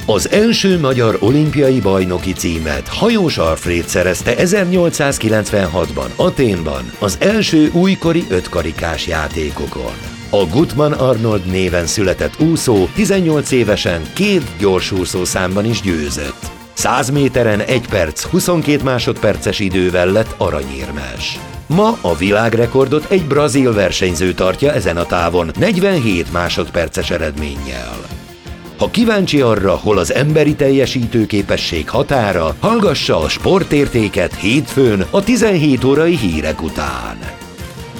Az első magyar olimpiai bajnoki címet Hajós Alfréd szerezte 1896-ban Athénban az első újkori ötkarikás játékokon. A Gutmann Arnold néven született úszó 18 évesen 2 gyorsúszó számban is győzött. 100 méteren 1 perc 22 másodperces idővel lett aranyérmes. Ma a világrekordot egy brazil versenyző tartja ezen a távon 47 másodperces eredménnyel. Ha kíváncsi arra, hol az emberi teljesítőképesség határa, hallgassa a Sportértéket hétfőn a 17 órai hírek után.